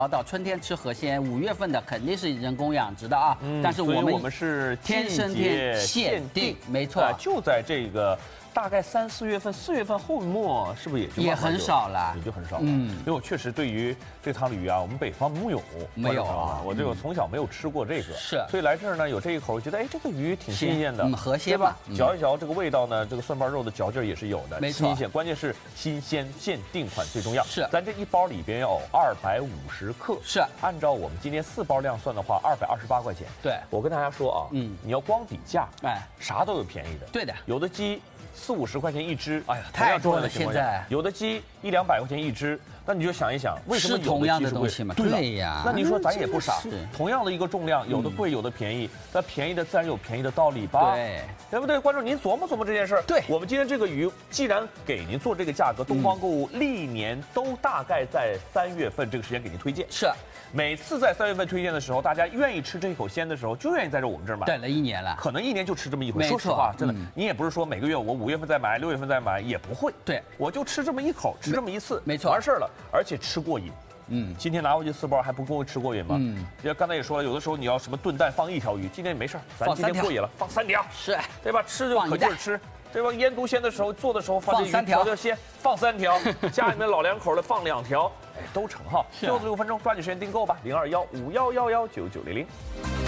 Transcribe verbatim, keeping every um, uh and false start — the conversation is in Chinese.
到春天吃河鲜，五月份的肯定是人工养殖的啊。 嗯， 但是我们我们是天生天限定，没错、 啊，就在这个。 大概三四月份，四月份后末是不是也就也很少了？ 也就很少了。 嗯， 因为我确实对于这汤鲤鱼啊，我们北方木有， 没有啊。 我这个从小没有吃过这个， 是， 所以来这儿呢有这一口，觉得哎这个鱼挺新鲜的， 嗯，河鲜吧？嚼一嚼这个味道呢，这个蒜瓣肉的嚼劲也是有的， 没错。 新鲜，关键是新鲜，限定款最重要。 是， 咱这一包里边有二百五十克， 是按照我们今天四包量算的话，二百二十八块钱。 对， 我跟大家说啊，嗯，你要光比价，哎，啥都有便宜的。 对的， 有的鸡。 四五十块钱一只， 哎呀，太多了！现在有的鸡一两百块钱一只，那你就想一想，为什么有同样的东西嘛？ 对呀， 那你说咱也不傻，同样的一个重量，有的贵，有的便宜，那便宜的自然有便宜的道理吧？ 对， 对不对？观众您琢磨琢磨这件事儿。 对， 我们今天这个鱼，既然给您做这个价格，东方购物历年都大概在三月份这个时间给您推荐。 是。 每次在三月份推荐的时候，大家愿意吃这一口鲜的时候，就愿意在这我们这儿买。 等了一年了， 可能一年就吃这么一回。说实话，真的， 嗯、 你也不是说每个月我五月份再买，六月份再买，也不会。 对， 我就吃这么一口，吃这么一次， 没错， 完事儿了，而且吃过瘾。嗯，今天拿回去四包还不够吃过瘾吗？嗯，要刚才也说了，有的时候你要什么炖蛋放一条鱼，今天没事儿，咱今天过瘾了，放三条， 是， 对吧？吃就可劲儿吃。 对吧？腌笃鲜的时候，做的时候放三条，调调鲜放三条，家里面老两口的放两条，哎，都成哈。最后的六分钟，抓紧时间订购吧，零二幺五幺幺幺九九零零。